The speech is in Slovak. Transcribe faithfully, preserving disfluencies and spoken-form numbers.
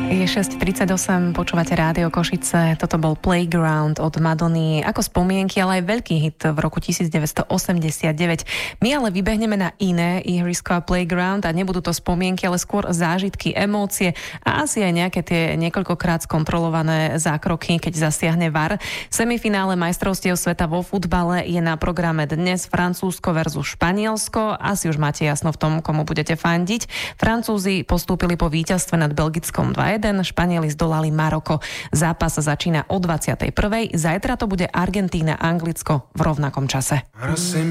Je šesť tridsaťosem, počúvate Rádio Košice, toto bol Playground od Madony ako spomienky, ale aj veľký hit v roku devätnásťstoosemdesiatdeväť. My ale vybehneme na iné ihrisko a Playground a nebudú to spomienky, ale skôr zážitky, emócie a asi aj nejaké tie niekoľkokrát skontrolované zákroky, keď zasiahne vé á er. Semifinále majstrovstiev sveta vo futbale je na programe dnes Francúzsko versus Španielsko. Asi už máte jasno v tom, komu budete fandiť. Francúzi postúpili po víťazstve nad Belgickom dva jeden, Španieli zdolali Maroko. Zápas sa začína o dvadsiatej prvej. Zajtra to bude Argentína, Anglicko v rovnakom čase.